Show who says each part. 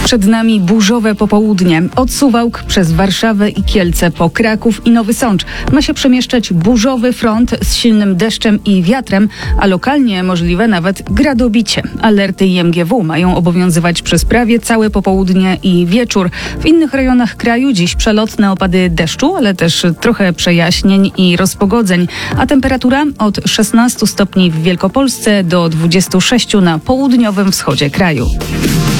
Speaker 1: Przed nami burzowe popołudnie. Od Suwałk przez Warszawę i Kielce po Kraków i Nowy Sącz ma się przemieszczać burzowy front z silnym deszczem i wiatrem, a lokalnie możliwe nawet gradobicie. Alerty IMGW mają obowiązywać przez prawie całe popołudnie i wieczór. W innych rejonach kraju dziś przelotne opady deszczu, ale też trochę przejaśnień i rozpogodzeń, a temperatura od 16 stopni w Wielkopolsce do 26 na południowym wschodzie kraju.